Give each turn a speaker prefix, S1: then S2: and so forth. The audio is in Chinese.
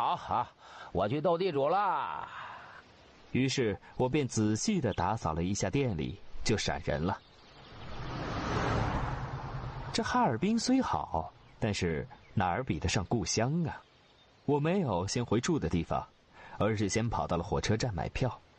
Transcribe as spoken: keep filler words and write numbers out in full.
S1: 好好，我去斗地主了。
S2: 于是我便仔细地打扫了一下店里，就闪人了。这哈尔滨虽好，但是哪儿比得上故乡啊？我没有先回住的地方，而是先跑到了火车站买票。